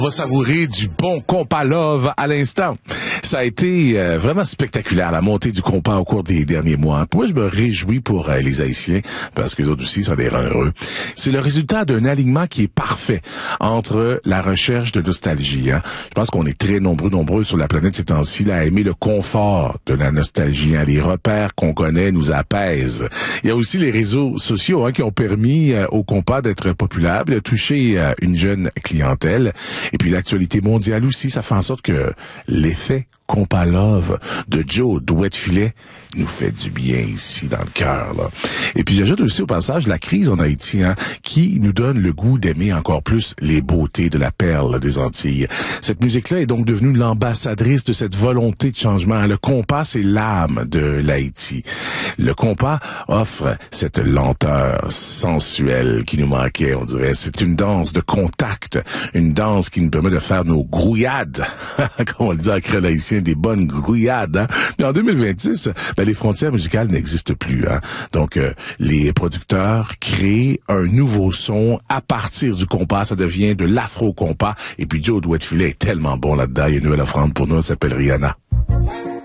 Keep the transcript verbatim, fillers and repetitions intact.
On va savourer du bon compas love à l'instant. Ça a été euh, vraiment spectaculaire, la montée du compas au cours des derniers mois. Moi, je me réjouis pour euh, les Haïtiens, parce que les autres aussi, ça les rend heureux. C'est le résultat d'un alignement qui est parfait entre la recherche de nostalgie. Hein. Je pense qu'on est très nombreux, nombreux sur la planète ces temps-ci là, à aimer le confort de la nostalgie. Hein. Les repères qu'on connaît nous apaisent. Il y a aussi les réseaux sociaux hein, qui ont permis euh, au compas d'être populaire, de toucher euh, une jeune clientèle. Et puis l'actualité mondiale aussi, ça fait en sorte que l'effet compas love de Joe Douette-Filet nous fait du bien ici dans le cœur. Là. Et puis j'ajoute aussi au passage la crise en Haïti hein, qui nous donne le goût d'aimer encore plus les beautés de la perle des Antilles. Cette musique-là est donc devenue l'ambassadrice de cette volonté de changement. Le compas, c'est l'âme de l'Haïti. Le compas offre cette lenteur sensuelle qui nous manquait, on dirait. C'est une danse de contact, une danse qui nous permet de faire nos grouillades, comme on le dit en créole haïtien, des bonnes grouillades. Hein? Mais en deux mille vingt-six, ben, les frontières musicales n'existent plus. Hein? Donc, euh, les producteurs créent un nouveau son à partir du compas. Ça devient de l'afro-compas. Et puis Joe Douette-Filet est tellement bon là-dedans. Il y a une nouvelle offrande pour nous, elle s'appelle Rihanna.